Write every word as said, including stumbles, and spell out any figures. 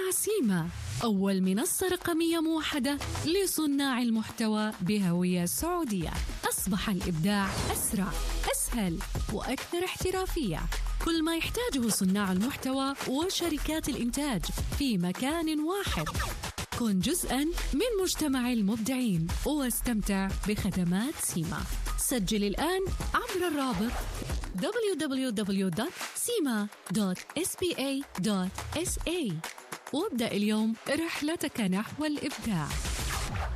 مع سيما، أول منصة رقمية موحدة لصناع المحتوى بهوية سعودية. أصبح الإبداع أسرع، أسهل، وأكثر احترافية. كل ما يحتاجه صناع المحتوى وشركات الإنتاج في مكان واحد. كن جزءاً من مجتمع المبدعين واستمتع بخدمات سيما. سجل الآن عبر الرابط دبليو دبليو دبليو دوت سيما دوت إس بي إيه دوت إس إيه وابدأ اليوم رحلتك نحو الإبداع.